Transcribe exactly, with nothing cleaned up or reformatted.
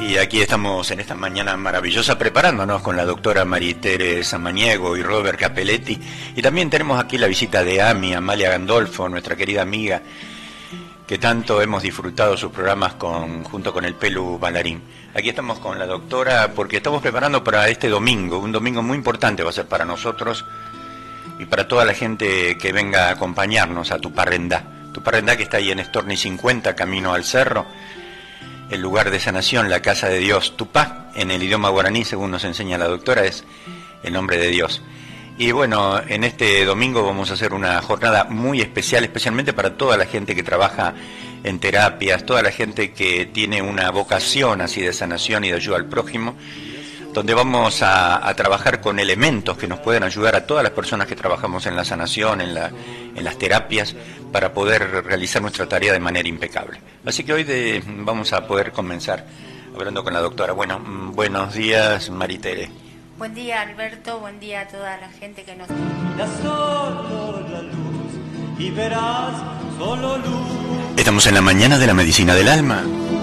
Y aquí estamos en esta mañana maravillosa preparándonos con la doctora Maritere Samaniego y Robert Capelletti. Y también tenemos aquí la visita de Ami, Amalia Gandolfo, nuestra querida amiga, que tanto hemos disfrutado sus programas con, junto con el Pelu Bailarín. Aquí estamos con la doctora porque estamos preparando para este domingo, un domingo muy importante va a ser para nosotros y para toda la gente que venga a acompañarnos a Tuparrendá. Tuparrendá, que está ahí en Storni cincuenta, camino al cerro, el lugar de sanación, la casa de Dios. Tupá, en el idioma guaraní, según nos enseña la doctora, es el nombre de Dios. Y bueno, en este domingo vamos a hacer una jornada muy especial, especialmente para toda la gente que trabaja en terapias, toda la gente que tiene una vocación así de sanación y de ayuda al prójimo, donde vamos a, a trabajar con elementos que nos pueden ayudar a todas las personas que trabajamos en la sanación, en, la, en las terapias, para poder realizar nuestra tarea de manera impecable. Así que hoy de, vamos a poder comenzar hablando con la doctora. Bueno, buenos días, Maritere. Buen día, Alberto, buen día a toda la gente que nos... Solo la luz y verás solo luz. Estamos en la mañana de la medicina del alma.